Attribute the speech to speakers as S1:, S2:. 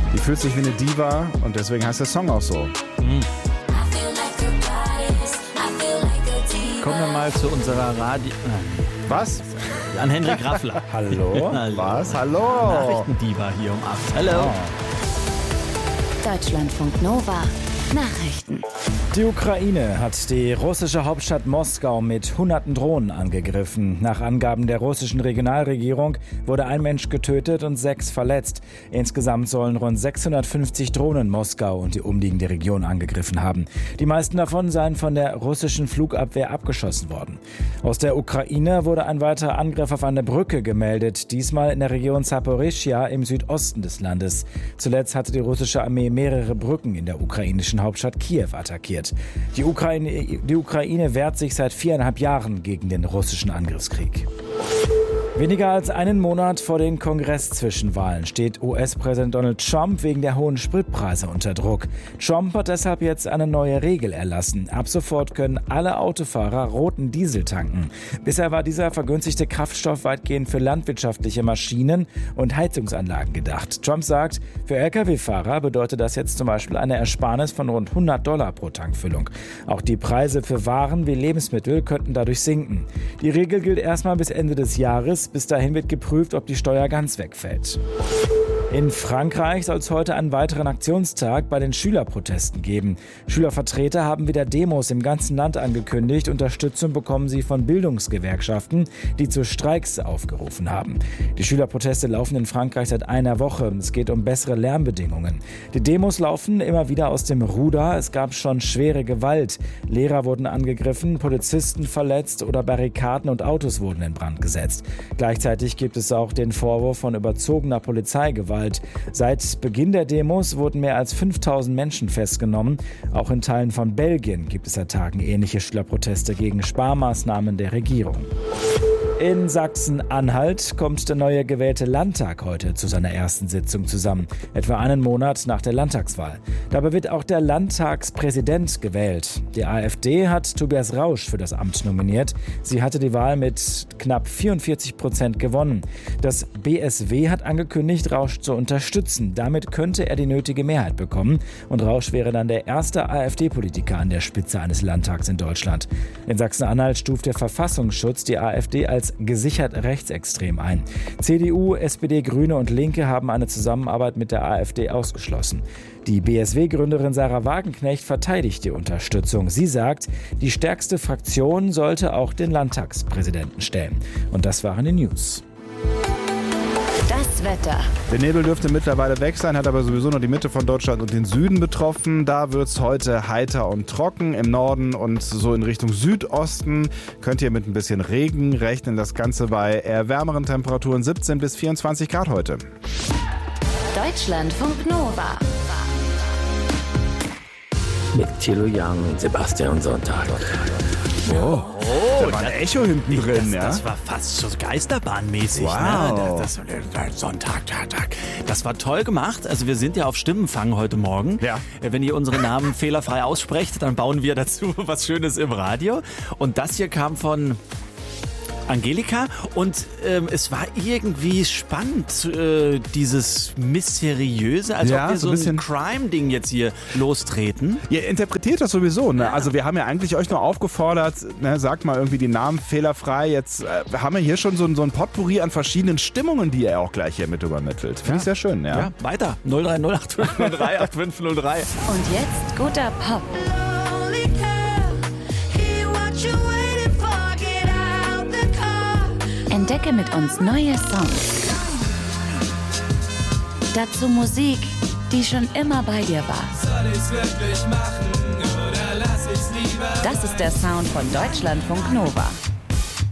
S1: Die fühlt sich wie eine Diva und deswegen heißt der Song auch so.
S2: Kommen wir mal zu unserer Radio...
S1: Was?
S2: An Henrik Raffler.
S1: Hallo?
S2: Hallo.
S1: Was? Hallo?
S2: Nachrichtendiva hier um 8. Hallo.
S3: Deutschlandfunk Nova. Nachrichten.
S4: Die Ukraine hat die russische Hauptstadt Moskau mit hunderten Drohnen angegriffen. Nach Angaben der russischen Regionalregierung wurde ein Mensch getötet und 6 verletzt. Insgesamt sollen rund 650 Drohnen Moskau und die umliegende Region angegriffen haben. Die meisten davon seien von der russischen Flugabwehr abgeschossen worden. Aus der Ukraine wurde ein weiterer Angriff auf eine Brücke gemeldet, diesmal in der Region Saporischschja im Südosten des Landes. Zuletzt hatte die russische Armee mehrere Brücken in der ukrainischen Hauptstadt Kiew attackiert. Die Ukraine wehrt sich seit 4,5 Jahren gegen den russischen Angriffskrieg. Weniger als einen Monat vor den Kongress-Zwischenwahlen steht US-Präsident Donald Trump wegen der hohen Spritpreise unter Druck. Trump hat deshalb jetzt eine neue Regel erlassen. Ab sofort können alle Autofahrer roten Diesel tanken. Bisher war dieser vergünstigte Kraftstoff weitgehend für landwirtschaftliche Maschinen und Heizungsanlagen gedacht. Trump sagt, für Lkw-Fahrer bedeutet das jetzt zum Beispiel eine Ersparnis von rund $100 pro Tankfüllung. Auch die Preise für Waren wie Lebensmittel könnten dadurch sinken. Die Regel gilt erstmal bis Ende des Jahres. Bis dahin wird geprüft, ob die Steuer ganz wegfällt. In Frankreich soll es heute einen weiteren Aktionstag bei den Schülerprotesten geben. Schülervertreter haben wieder Demos im ganzen Land angekündigt. Unterstützung bekommen sie von Bildungsgewerkschaften, die zu Streiks aufgerufen haben. Die Schülerproteste laufen in Frankreich seit einer Woche. Es geht um bessere Lärmbedingungen. Die Demos laufen immer wieder aus dem Ruder. Es gab schon schwere Gewalt. Lehrer wurden angegriffen, Polizisten verletzt oder Barrikaden und Autos wurden in Brand gesetzt. Gleichzeitig gibt es auch den Vorwurf von überzogener Polizeigewalt. Seit Beginn der Demos wurden mehr als 5000 Menschen festgenommen. Auch in Teilen von Belgien gibt es seit Tagen ähnliche Schülerproteste gegen Sparmaßnahmen der Regierung. In Sachsen-Anhalt kommt der neue gewählte Landtag heute zu seiner ersten Sitzung zusammen, etwa einen Monat nach der Landtagswahl. Dabei wird auch der Landtagspräsident gewählt. Die AfD hat Tobias Rausch für das Amt nominiert. Sie hatte die Wahl mit knapp 44% gewonnen. Das BSW hat angekündigt, Rausch zu unterstützen. Damit könnte er die nötige Mehrheit bekommen und Rausch wäre dann der erste AfD-Politiker an der Spitze eines Landtags in Deutschland. In Sachsen-Anhalt stuft der Verfassungsschutz die AfD als gesichert rechtsextrem ein. CDU, SPD, Grüne und Linke haben eine Zusammenarbeit mit der AfD ausgeschlossen. Die BSW-Gründerin Sarah Wagenknecht verteidigt die Unterstützung. Sie sagt, die stärkste Fraktion sollte auch den Landtagspräsidenten stellen. Und das waren die News.
S3: Das Wetter.
S1: Der Nebel dürfte mittlerweile weg sein, hat aber sowieso nur die Mitte von Deutschland und den Süden betroffen. Da wird es heute heiter und trocken. Im Norden und so in Richtung Südosten könnt ihr mit ein bisschen Regen rechnen. Das Ganze bei eher wärmeren Temperaturen 17 bis 24 Grad heute.
S3: Deutschlandfunk Nova.
S5: Mit Thilo Young und Sebastian Sonntag.
S1: Oh, da war ein Echo hinten drin, ja?
S2: Das war fast so geisterbahnmäßig.
S1: Wow.
S2: Ne? Sonntag. Das war toll gemacht. Also wir sind ja auf Stimmenfang heute Morgen.
S1: Ja.
S2: Wenn ihr unsere Namen fehlerfrei aussprecht, dann bauen wir dazu was Schönes im Radio. Und das hier kam von Angelika und es war irgendwie spannend, dieses Mysteriöse, als
S1: ja,
S2: ob wir
S1: so
S2: ein Crime-Ding jetzt hier lostreten.
S1: Ihr interpretiert das sowieso, ne?
S2: Ja.
S1: Also wir haben ja eigentlich euch nur aufgefordert, ne, sagt mal irgendwie die Namen fehlerfrei. Jetzt haben wir hier schon so ein Potpourri an verschiedenen Stimmungen, die ihr auch gleich hier mit übermittelt. Finde ich sehr schön, ja.
S2: Ja, weiter. 030 8503 8503.
S3: Und jetzt guter Pop. Entdecke mit uns neue Songs. Dazu Musik, die schon immer bei dir war.
S6: Soll ich's wirklich machen oder lass ich's lieber?
S3: Das ist der Sound von Deutschlandfunk Nova.